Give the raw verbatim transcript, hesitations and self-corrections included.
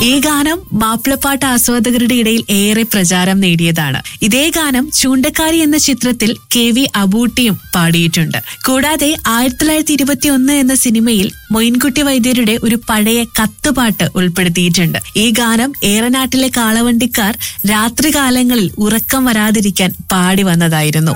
ഈ ഗാനം മാപ്പിളപ്പാട്ട് ആസ്വാദകരുടെ ഇടയിൽ ഏറെ പ്രചാരം നേടിയതാണ്. ഇതേ ഗാനം ചൂണ്ടക്കാരി എന്ന ചിത്രത്തിൽ കെ വി അബൂട്ടിയും പാടിയിട്ടുണ്ട്. കൂടാതെ ആയിരത്തി തൊള്ളായിരത്തി ഇരുപത്തി ഒന്ന് എന്ന സിനിമയിൽ മൊയിൻകുട്ടി വൈദ്യരുടെ ഒരു പഴയ കത്തുപാട്ട് ഉൾപ്പെടുത്തിയിട്ടുണ്ട്. ഈ ഗാനം ഏറനാട്ടിലെ കാളവണ്ടിക്കാർ രാത്രികാലങ്ങളിൽ ഉറക്കം വരാതിരിക്കാൻ പാടി വന്നതായിരുന്നു.